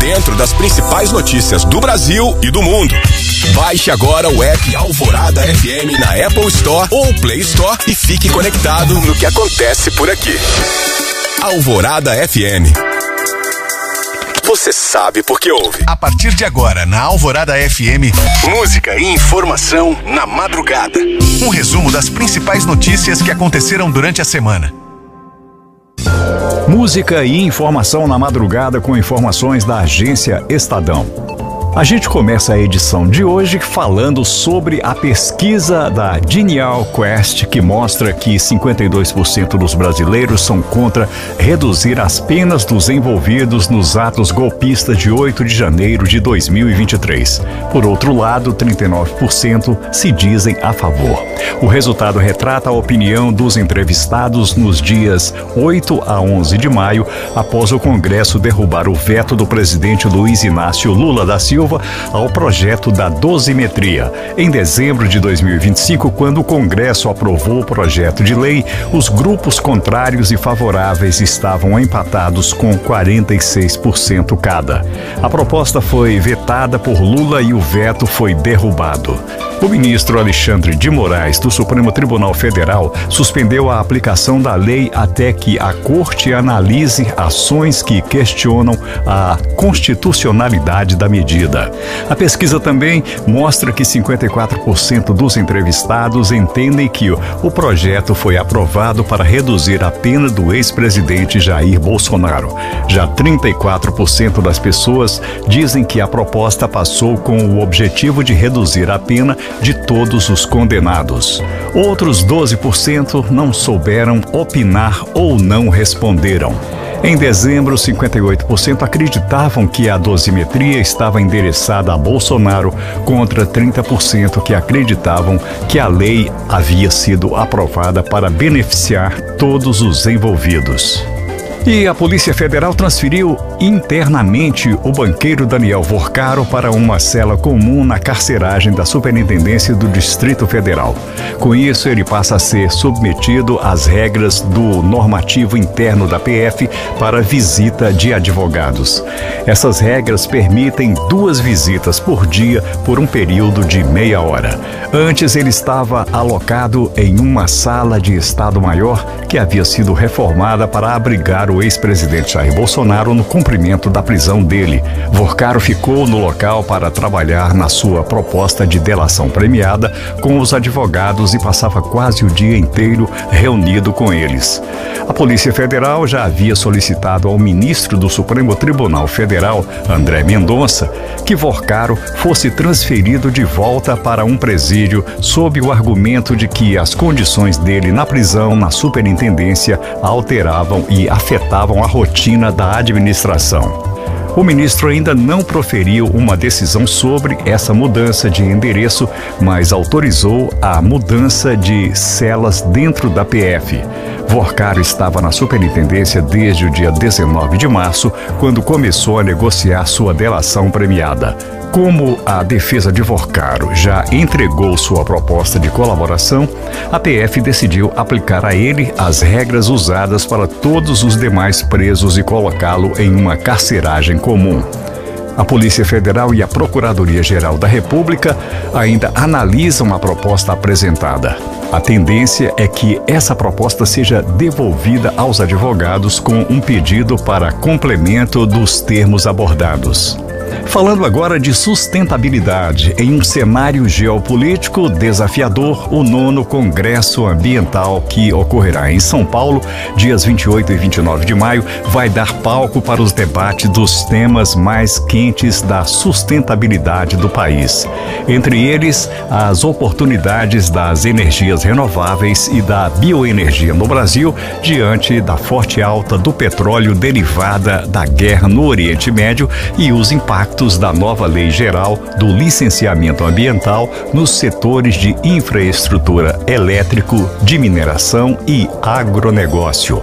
dentro das principais notícias do Brasil e do mundo. Baixe agora o app Alvorada FM na Apple Store ou Play Store e fique conectado no que acontece por aqui. Alvorada FM. Você sabe por que ouve. A partir de agora, na Alvorada FM, música e informação na madrugada. Um resumo das principais notícias que aconteceram durante a semana. Música e informação na madrugada com informações da agência Estadão. A gente começa a edição de hoje falando sobre a pesquisa da Genial Quest, que mostra que 52% dos brasileiros são contra reduzir as penas dos envolvidos nos atos golpistas de 8 de janeiro de 2023. Por outro lado, 39% se dizem a favor. O resultado retrata a opinião dos entrevistados nos dias 8 a 11 de maio, após o Congresso derrubar o veto do presidente Luiz Inácio Lula da Silva ao projeto da dosimetria. Em dezembro de 2025, quando o Congresso aprovou o projeto de lei, os grupos contrários e favoráveis estavam empatados com 46% cada. A proposta foi vetada por Lula e o veto foi derrubado. O ministro Alexandre de Moraes, do Supremo Tribunal Federal, suspendeu a aplicação da lei até que a Corte analise ações que questionam a constitucionalidade da medida. A pesquisa também mostra que 54% dos entrevistados entendem que o projeto foi aprovado para reduzir a pena do ex-presidente Jair Bolsonaro. Já 34% das pessoas dizem que a proposta passou com o objetivo de reduzir a pena de todos os condenados. Outros 12% não souberam opinar ou não responderam. Em dezembro, 58% acreditavam que a dosimetria estava endereçada a Bolsonaro, contra 30% que acreditavam que a lei havia sido aprovada para beneficiar todos os envolvidos. E a Polícia Federal transferiu internamente o banqueiro Daniel Vorcaro para uma cela comum na carceragem da Superintendência do Distrito Federal. Com isso, ele passa a ser submetido às regras do normativo interno da PF para visita de advogados. Essas regras permitem 2 visitas por dia por um período de meia hora. Antes, ele estava alocado em uma sala de Estado-Maior que havia sido reformada para abrigar o ex-presidente Jair Bolsonaro no cumprimento da prisão dele. Vorcaro ficou no local para trabalhar na sua proposta de delação premiada com os advogados e passava quase o dia inteiro reunido com eles. A Polícia Federal já havia solicitado ao ministro do Supremo Tribunal Federal, André Mendonça, que Vorcaro fosse transferido de volta para um presídio sob o argumento de que as condições dele na prisão na superintendência alteravam e afetavam a rotina da administração. O ministro ainda não proferiu uma decisão sobre essa mudança de endereço, mas autorizou a mudança de celas dentro da PF. Vorcaro estava na superintendência desde o dia 19 de março, quando começou a negociar sua delação premiada. Como a defesa de Vorcaro já entregou sua proposta de colaboração, a PF decidiu aplicar a ele as regras usadas para todos os demais presos e colocá-lo em uma carceragem comum. A Polícia Federal e a Procuradoria-Geral da República ainda analisam a proposta apresentada. A tendência é que essa proposta seja devolvida aos advogados com um pedido para complemento dos termos abordados. Falando agora de sustentabilidade, em um cenário geopolítico desafiador, o 9º Congresso Ambiental, que ocorrerá em São Paulo, dias 28 e 29 de maio, vai dar palco para os debates dos temas mais quentes da sustentabilidade do país. Entre eles, as oportunidades das energias renováveis e da bioenergia no Brasil, diante da forte alta do petróleo derivada da guerra no Oriente Médio e os impactos da nova Lei Geral do Licenciamento Ambiental nos setores de infraestrutura elétrico, de mineração e agronegócio.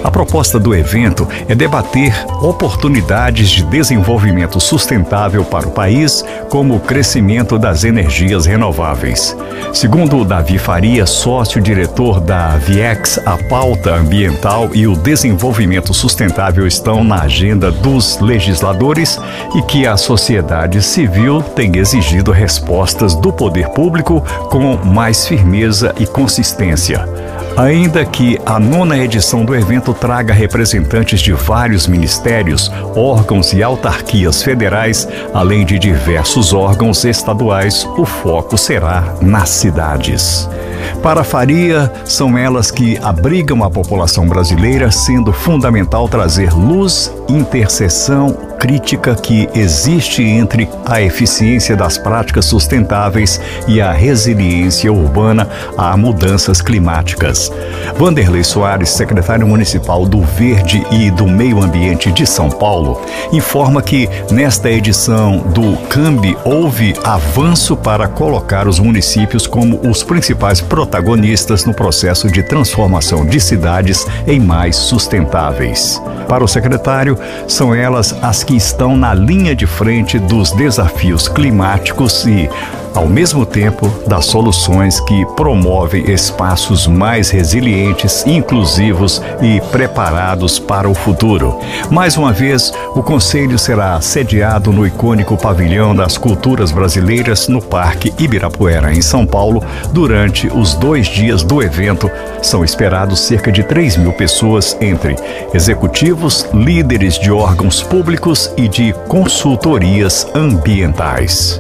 A proposta do evento é debater oportunidades de desenvolvimento sustentável para o país, como o crescimento das energias renováveis. Segundo Davi Faria, sócio-diretor da Viex, a pauta ambiental e o desenvolvimento sustentável estão na agenda dos legisladores e que a sociedade civil tem exigido respostas do poder público com mais firmeza e consistência. Ainda que a 9ª edição do evento traga representantes de vários ministérios, órgãos e autarquias federais, além de diversos órgãos estaduais, o foco será nas cidades. Para Faria, são elas que abrigam a população brasileira, sendo fundamental trazer luz, interseção, crítica que existe entre a eficiência das práticas sustentáveis e a resiliência urbana a mudanças climáticas. Vanderlei Soares, secretário municipal do Verde e do Meio Ambiente de São Paulo, informa que nesta edição do CAMB houve avanço para colocar os municípios como os principais protagonistas no processo de transformação de cidades em mais sustentáveis. Para o secretário, são elas as que estão na linha de frente dos desafios climáticos e, ao mesmo tempo, das soluções que promovem espaços mais resilientes, inclusivos e preparados para o futuro. Mais uma vez, o Conselho será sediado no icônico Pavilhão das Culturas Brasileiras no Parque Ibirapuera, em São Paulo, durante os 2 dias do evento. São esperados cerca de 3.000 pessoas, entre executivos, líderes de órgãos públicos e de consultorias ambientais.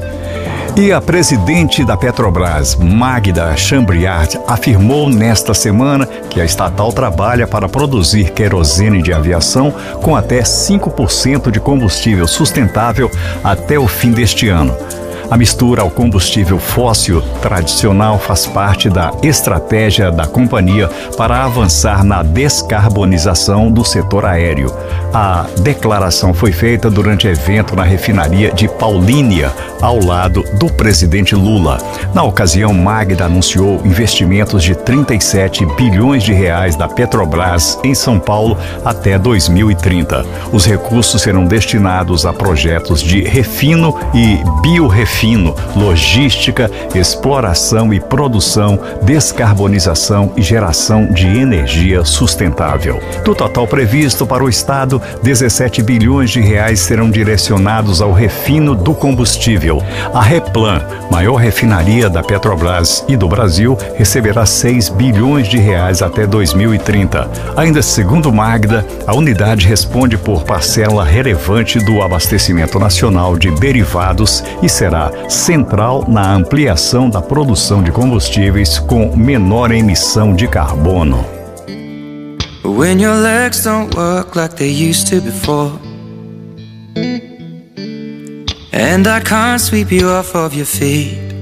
E a presidente da Petrobras, Magda Chambriard, afirmou nesta semana que a estatal trabalha para produzir querosene de aviação com até 5% de combustível sustentável até o fim deste ano. A mistura ao combustível fóssil tradicional faz parte da estratégia da companhia para avançar na descarbonização do setor aéreo. A declaração foi feita durante evento na refinaria de Paulínia, ao lado do presidente Lula. Na ocasião, Magda anunciou investimentos de 37 bilhões de reais da Petrobras em São Paulo até 2030. Os recursos serão destinados a projetos de refino e biorefino, logística, exploração e produção, descarbonização e geração de energia sustentável. Do total previsto para o Estado, 17 bilhões de reais serão direcionados ao refino do combustível. A Replan, maior refinaria da Petrobras e do Brasil, receberá 6 bilhões de reais até 2030. Ainda segundo Magda, a unidade responde por parcela relevante do abastecimento nacional de derivados e será central na ampliação da produção de combustíveis com menor emissão de carbono. When your legs don't work like they used to before, and I can't sweep you off of your feet,